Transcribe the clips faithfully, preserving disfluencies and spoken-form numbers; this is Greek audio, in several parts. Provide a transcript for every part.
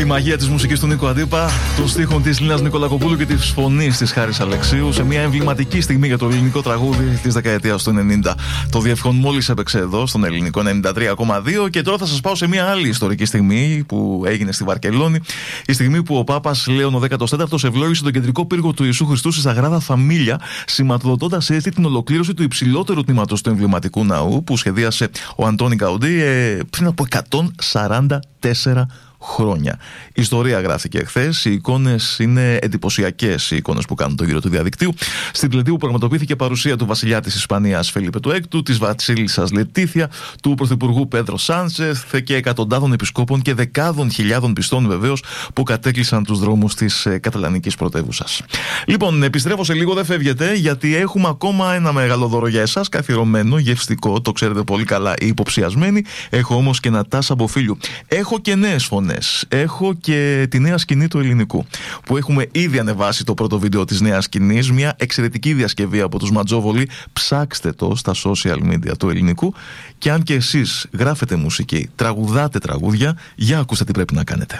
Η μαγεία της μουσικής του Νίκο Αντίπα, των στίχων της Λίνας Νικολακοπούλου και της φωνής της Χάρης Αλεξίου σε μια εμβληματική στιγμή για το ελληνικό τραγούδι της δεκαετίας του ενενήντα. Το Διεύχον μόλις έπαιξε εδώ στον ελληνικό ενενήντα τρία κόμμα δύο και τώρα θα σας πάω σε μια άλλη ιστορική στιγμή που έγινε στη Βαρκελόνη. Η στιγμή που ο Πάπας Λέων ο δέκατος τέταρτος ευλόγησε τον κεντρικό πύργο του Ιησού Χριστού στη Σαγράδα Φαμίλια, σηματοδοτώντας έτσι την ολοκλήρωση του υψηλότερου τμήματος του εμβληματικού ναού που σχεδίασε ο Αντώνη Γκαουντί ε, πριν από εκατόν σαράντα τέσσερα χρόνια. Η ιστορία γράφτηκε χθες. Οι εικόνες είναι εντυπωσιακές, οι εικόνες που κάνουν το γύρο του διαδικτύου. Στην πλατεία που πραγματοποιήθηκε παρουσία του βασιλιά της Ισπανίας Φελίπε του Έκτου, της βασίλισσας Λετήθια, του πρωθυπουργού Πέδρο Σάντσεθ και εκατοντάδων επισκόπων και δεκάδων χιλιάδων πιστών βεβαίως που κατέκλυσαν τους δρόμους της καταλανικής πρωτεύουσας. Λοιπόν, επιστρέφω σε λίγο, δεν φεύγετε, γιατί έχουμε ακόμα ένα μεγάλο δώρο για εσάς, καθιερωμένο, γευστικό, το ξέρετε πολύ καλά οι υποψιασμένοι. Έχω όμως και ένα τάσα από φίλου. Έχω και νέες φωνές. Έχω και τη νέα σκηνή του ελληνικού, που έχουμε ήδη ανεβάσει το πρώτο βίντεο της νέας σκηνής, μια εξαιρετική διασκευή από τους Ματζόβολοι. Ψάξτε το στα social media του ελληνικού και αν και εσείς γράφετε μουσική, τραγουδάτε τραγούδια, για ακούστε τι πρέπει να κάνετε.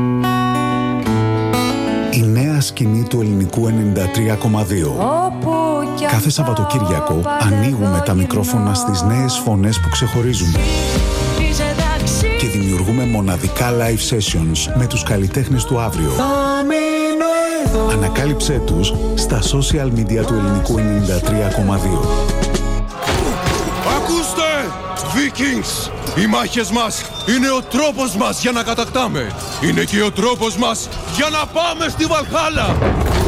Η νέα σκηνή του ελληνικού ενενήντα τρία κόμμα δύο. Κάθε Σαββατοκύριακο ανοίγουμε τα μικρόφωνα στις νέες φωνές που ξεχωρίζουν και δημιουργούμε μοναδικά live sessions με τους καλλιτέχνες του αύριο. Ανακάλυψέ τους στα social media του ελληνικού ενενήντα τρία κόμμα δύο. Ακούστε! Vikings! Οι μάχες μας είναι ο τρόπος μας για να κατακτάμε. Είναι και ο τρόπος μας για να πάμε στη Βαλχάλα.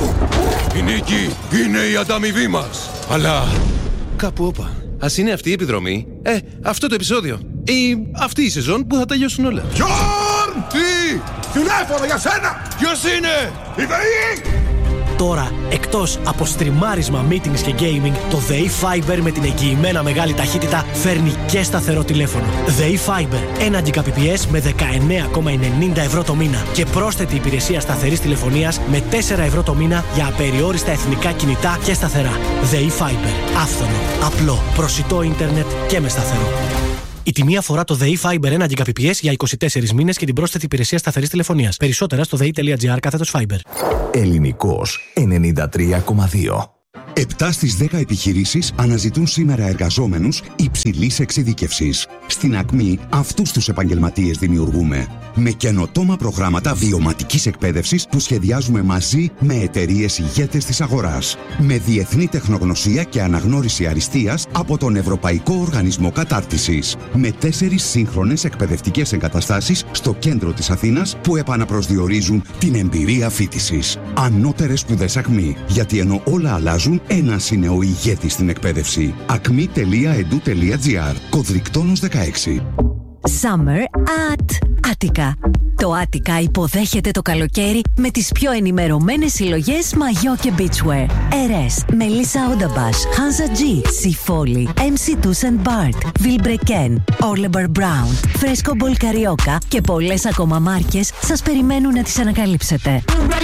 Η νίκη είναι η ανταμοιβή μας. Αλλά κάπου όπα. Ας είναι αυτή η επιδρομή, ε, αυτό το επεισόδιο ή αυτή η σεζόν που θα τελειώσουν όλα. Γιόρν! Τι! Τηλέφωνο για σένα! Ποιος είναι? Η ΔΕΗ! Τώρα, εκτός από στριμάρισμα, meetings και gaming, το ΔΕΗ Fiber με την εγγυημένα μεγάλη ταχύτητα φέρνει και σταθερό τηλέφωνο. ΔΕΗ Fiber, ένα Gbps με δεκαεννέα κόμμα ενενήντα ευρώ το μήνα και πρόσθετη υπηρεσία σταθερής τηλεφωνίας με τέσσερα ευρώ το μήνα για απεριόριστα εθνικά κινητά και σταθερά. ΔΕΗ Fiber, άφθονο, απλό, προσιτό ίντερνετ και με σταθερό. Η τιμή αφορά το ΔΕΗ Fiber ένα Gbps για είκοσι τέσσερις μήνες και την πρόσθετη υπηρεσία σταθερής τηλεφωνίας. Περισσότερα στο δεη.gr κάθετος Fiber. Ελληνικός ενενήντα τρία κόμμα δύο. επτά στις δέκα επιχειρήσεις αναζητούν σήμερα εργαζόμενους υψηλής εξειδίκευσης. Στην Ακμή αυτούς τους επαγγελματίες δημιουργούμε. Με καινοτόμα προγράμματα βιωματικής εκπαίδευσης που σχεδιάζουμε μαζί με εταιρείες ηγέτες της αγοράς. Με διεθνή τεχνογνωσία και αναγνώριση αριστείας από τον Ευρωπαϊκό Οργανισμό Κατάρτισης. Με τέσσερις σύγχρονες εκπαιδευτικές εγκαταστάσεις στο κέντρο της Αθήνας που επαναπροσδιορίζουν την εμπειρία φοιτησης. Ανώτερες σπουδές Ακμή. Γιατί ενώ όλα αλλάζουν, ένας είναι ο ηγέτης στην εκπαίδευση. ακμή τελεία ι ντι τελεία τζι άρ. Κωδρικτόνος δεκαέξι. Summer at Attica. Το Attica υποδέχεται το καλοκαίρι με τις πιο ενημερωμένες συλλογές μαγιό και beachwear. Ερές, Melissa Odabash, Hansa G, Sifoli, εμ σι Tuss and Bart, Vilebrequin, Orlebar Brown, Fresco Ball Carioca και πολλές ακόμα μάρκες σας περιμένουν να τις ανακαλύψετε.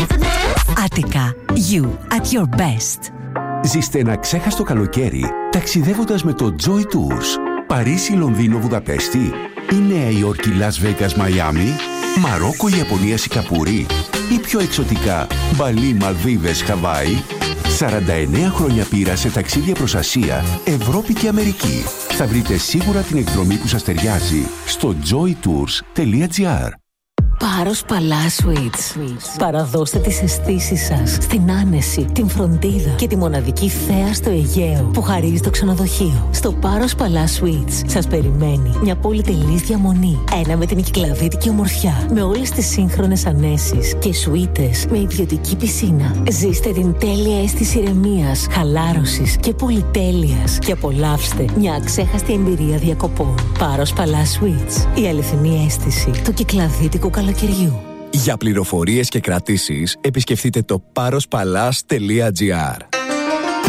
Attica, you at your best. Ζήστε ένα ξέχαστο καλοκαίρι ταξιδεύοντας με το Joy Tours. Παρίσι, Λονδίνο, Βουδαπέστη ή Νέα Υόρκη, Las Vegas, Μαϊάμι, Μαρόκο, Ιαπωνία, Σιγκαπούρη ή πιο εξωτικά Μπαλί, Μαλδίβες, Χαβάη. σαράντα εννέα χρόνια πείρα σε ταξίδια προς Ασία, Ευρώπη και Αμερική. Θα βρείτε σίγουρα την εκδρομή που σας ταιριάζει στο joy tours τελεία τζι άρ. Πάρος Παλά Suites. Παραδώστε τις αισθήσεις σας στην άνεση, την φροντίδα και τη μοναδική θέα στο Αιγαίο που χαρίζει το ξενοδοχείο. Στο Πάρος Παλά Suites σας περιμένει μια πολυτελής διαμονή. Ένα με την κυκλαδίτικη ομορφιά, με όλες τις σύγχρονες ανέσεις και σουίτες με ιδιωτική πισίνα. Ζήστε την τέλεια αίσθηση ηρεμίας, χαλάρωσης και πολυτέλειας και απολαύστε μια αξέχαστη εμπειρία διακοπών. Πάρος Παλά Suites. Η αληθινή αίσθηση του κυκλαδίτικου καλοκαιριού. Για πληροφορίες και κρατήσεις επισκεφτείτε το πάρος παλάς τελεία τζι άρ.